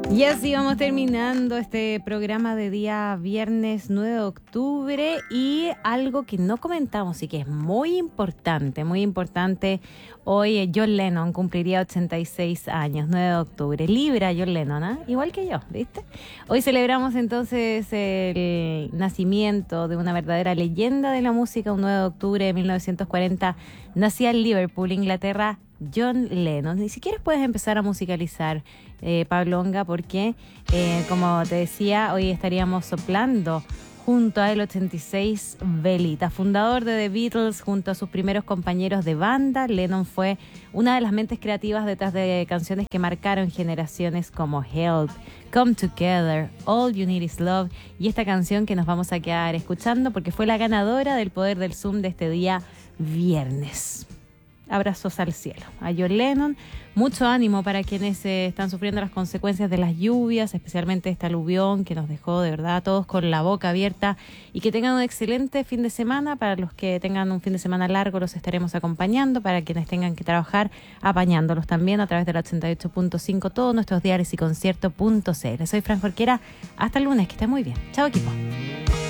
Y así vamos terminando este programa de día viernes 9 de octubre y algo que no comentamos y que es muy importante, hoy John Lennon cumpliría 86 años, 9 de octubre, Libra John Lennon, ¿eh? Igual que yo, ¿viste? Hoy celebramos entonces el nacimiento de una verdadera leyenda de la música, un 9 de octubre de 1940, nacía en Liverpool, Inglaterra, John Lennon. Y si quieres puedes empezar a musicalizar, Pablo Onga, porque como te decía, hoy estaríamos soplando junto a él 86 velitas. Fundador de The Beatles junto a sus primeros compañeros de banda, Lennon fue una de las mentes creativas detrás de canciones que marcaron generaciones como Help, Come Together, All You Need Is Love y esta canción que nos vamos a quedar escuchando porque fue la ganadora del Poder del Zoom de este día viernes. Abrazos al cielo. A John Lennon, mucho ánimo para quienes están sufriendo las consecuencias de las lluvias, especialmente este aluvión que nos dejó de verdad a todos con la boca abierta, y que tengan un excelente fin de semana. Para los que tengan un fin de semana largo los estaremos acompañando, para quienes tengan que trabajar apañándolos también a través de la 88.5, todos nuestros diarios y concierto.cl. Soy Fran Jorquera, hasta el lunes, que estén muy bien. Chao equipo.